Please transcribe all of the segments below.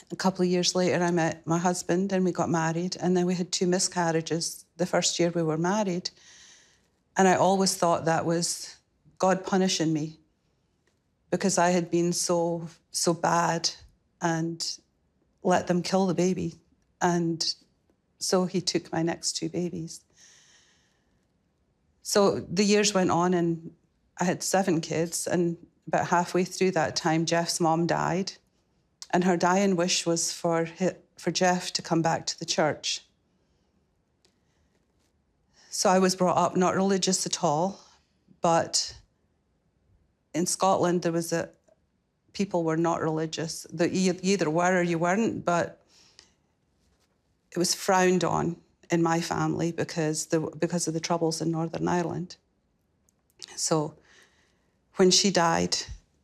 A couple of years later, I met my husband and we got married, and then we had 2 miscarriages the first year we were married. And I always thought that was God punishing me because I had been so bad and let them kill the baby. And so he took my next 2 babies. So the years went on and I had 7 kids, and about halfway through that time, Jeff's mom died. And her dying wish was for Jeff to come back to the church. So I was brought up not religious at all, but in Scotland there was people were not religious. You either were or you weren't, but it was frowned on in my family because of the troubles in Northern Ireland. So when she died,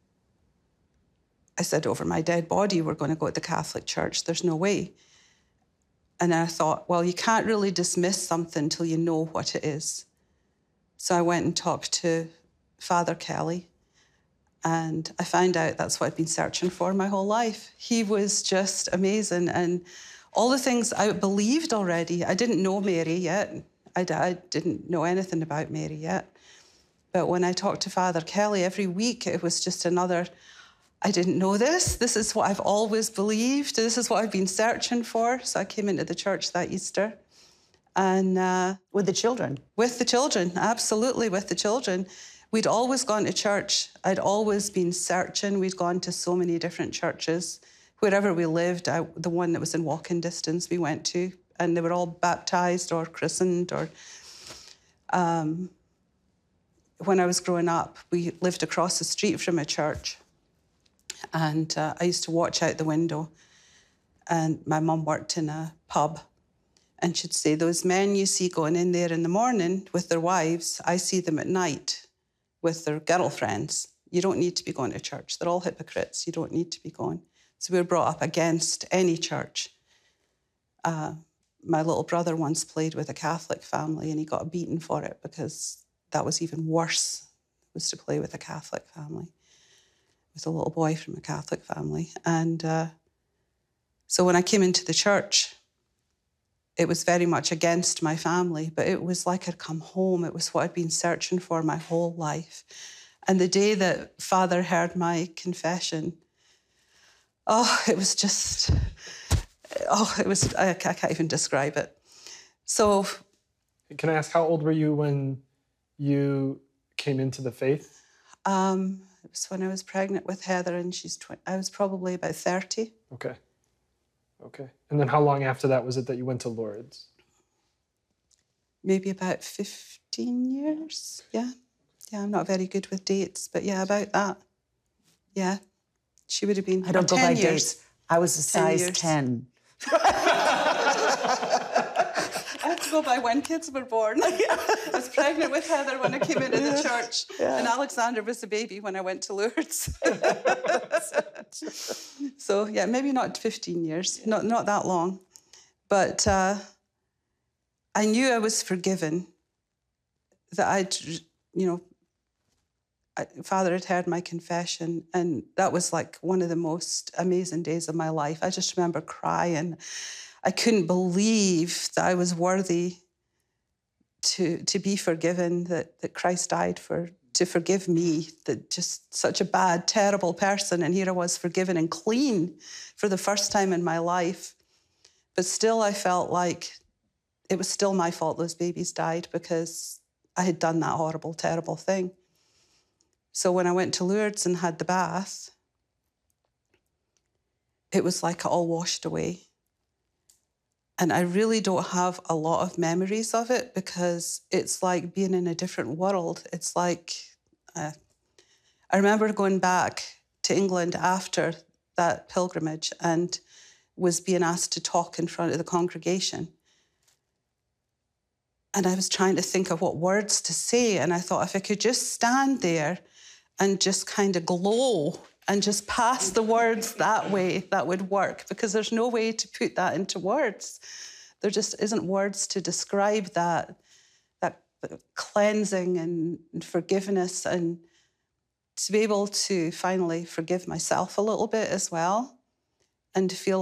I said, over my dead body, we're going to go to the Catholic Church. There's no way. And I thought, well, you can't really dismiss something until you know what it is. So I went and talked to Father Kelly, and I found out that's what I'd been searching for my whole life. He was just amazing, and all the things I believed already. I didn't know Mary yet. I didn't know anything about Mary yet. But when I talked to Father Kelly every week, it was just another, I didn't know this. This is what I've always believed. This is what I've been searching for. So I came into the church that Easter. And with the children? With the children, absolutely, with the children. We'd always gone to church. I'd always been searching. We'd gone to so many different churches. Wherever we lived, the one that was in walking distance we went to, and they were all baptised or christened. Or when I was growing up, we lived across the street from a church, and I used to watch out the window, and my mum worked in a pub, and she'd say, those men you see going in there in the morning with their wives, I see them at night with their girlfriends. You don't need to be going to church. They're all hypocrites. You don't need to be going. So we were brought up against any church. My little brother once played with a Catholic family and he got beaten for it because that was even worse, was to play with a Catholic family, with a little boy from a Catholic family. And so when I came into the church, it was very much against my family, but it was like I'd come home. It was what I'd been searching for my whole life. And the day that Father heard my confession, it was just, I can't even describe it. So. Can I ask, how old were you when you came into the faith? It was when I was pregnant with Heather, and I was probably about 30. Okay. And then how long after that was it that you went to Lourdes? Maybe about 15 years, yeah. Yeah, I'm not very good with dates, but yeah, about that. Yeah. She would have been. I don't go by dates. I was a size 10. I have to go by when kids were born. I was pregnant with Heather when I came into the church, and Alexander was a baby when I went to Lourdes. So yeah, maybe not 15 years, not that long, but I knew I was forgiven. That Father had heard my confession, and that was like one of the most amazing days of my life. I just remember crying. I couldn't believe that I was worthy to be forgiven, that Christ died to forgive me, that just such a bad, terrible person, and here I was forgiven and clean for the first time in my life. But still I felt like it was still my fault those babies died because I had done that horrible, terrible thing. So when I went to Lourdes and had the bath, it was like it all washed away. And I really don't have a lot of memories of it because it's like being in a different world. It's like, I remember going back to England after that pilgrimage and was being asked to talk in front of the congregation. And I was trying to think of what words to say. And I thought if I could just stand there and just kind of glow and just pass the words that way, that would work, because there's no way to put that into words. There just isn't words to describe that cleansing and forgiveness, and to be able to finally forgive myself a little bit as well, and to feel